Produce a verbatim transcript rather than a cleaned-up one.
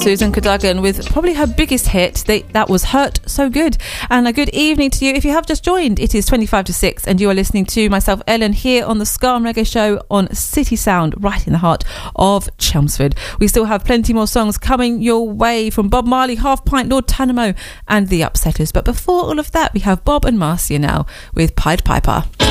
Susan Cadogan with probably her biggest hit. They, that was Hurt So Good. And a good evening to you. If you have just joined, it is twenty-five to six and you are listening to myself, Ellen, here on the Ska and Reggae Show on City Sound, right in the heart of Chelmsford. We still have plenty more songs coming your way from Bob Marley, Half Pint, Lord Tanamo and The Upsetters. But before all of that, we have Bob and Marcia now with Pied Piper.